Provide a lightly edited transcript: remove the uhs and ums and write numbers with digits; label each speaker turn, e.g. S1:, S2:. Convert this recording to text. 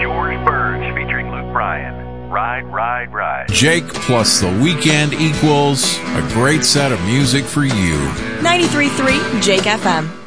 S1: George Burge featuring Luke Bryan. Ride, ride, ride.
S2: Jake plus The Weeknd equals a great set of music for you.
S3: 93.3 Jake FM.